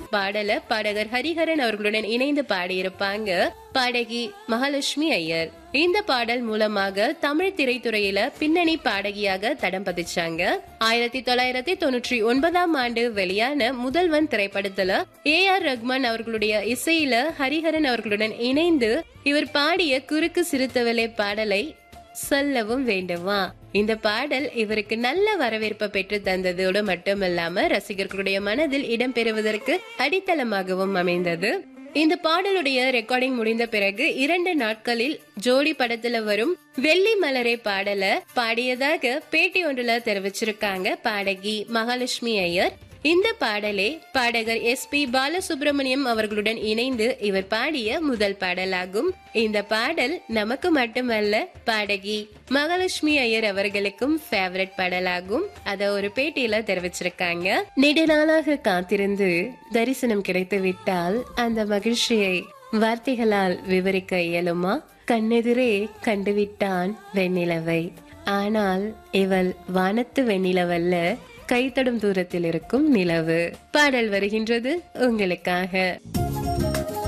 பாடல பாடகர் ஹரிஹரன் அவர்களுடன் இணைந்து பாடியிருப்பாங்க பாடகி மகாலட்சுமி ஐயர். இந்த பாடல் மூலமாக தமிழ் திரைத்துறையில பின்னணி பாடகியாக தடம் பதிச்சாங்க. 1999 ஆண்டு வெளியான முதல்வன் திரைப்படத்துல AR ரஹ்மான் அவர்களுடைய இசையில ஹரிஹரன் அவர்களுடன் இணைந்து இவர் பாடிய குறுக்கு சிறுத்தவளே பாடலை சொல்லவும் வேண்டுமா. இந்த பாடல் இவருக்கு நல்ல வரவேற்பை பெற்று தந்ததோடு மட்டுமல்லாம ரசிகர்களுடைய மனதில் இடம் பெறுவதற்கு அடித்தளமாகவும் அமைந்தது. இந்த பாடலுடைய ரெக்கார்டிங் முடிந்த பிறகு 2 நாட்களில் ஜோடி படத்துல வரும் வெள்ளி மலரே பாடல பாடியதாக பேட்டி ஒன்றுல தெரிவிச்சிருக்காங்க பாடகி மகாலட்சுமி ஐயர். இந்த பாடலே பாடகர் SP பாலசுப்ரமணியம் அவர்களுடன் இணைந்து இவர் பாடிய முதல் பாடலாகும். இந்த பாடல் நமக்கு மட்டுமல்ல பாடகி மகாலட்சுமி ஐயர் அவர்களுக்கும் ஃபேவரட் பாடலாகும். அத ஒரு பேட்டியில தெரிவிச்சிருக்காங்க. நெடுநாளாக காத்திருந்து தரிசனம் கிடைத்து விட்டால் அந்த மகிழ்ச்சியை வார்த்தைகளால் விவரிக்க இயலுமா? கண்ணெதிரே கண்டுவிட்டான் வெண்ணிலவை, ஆனால் இவள் வானத்து வெண்ணிலவல்ல, கைத்தடும் தூரத்தில் இருக்கும் நிலவு. பாடல் வருகின்றது உங்களுக்காக.